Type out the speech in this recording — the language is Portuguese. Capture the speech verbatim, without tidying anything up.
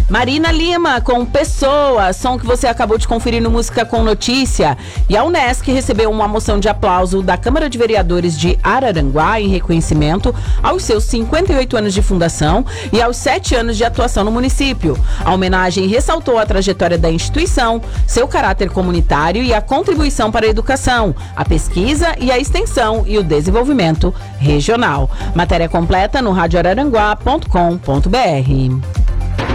Marina Lima com Pessoa, som que você acabou de conferir no Música com Notícia. E a Unesc recebeu uma moção de aplauso da Câmara de Vereadores de Araranguá em reconhecimento aos seus cinquenta e oito anos de fundação e aos sete anos de atuação no município. A homenagem ressaltou a trajetória da instituição, seu caráter comunitário e a contribuição para a educação, a pesquisa e a extensão e o desenvolvimento regional. Matéria completa no rádio araranguá ponto com ponto br.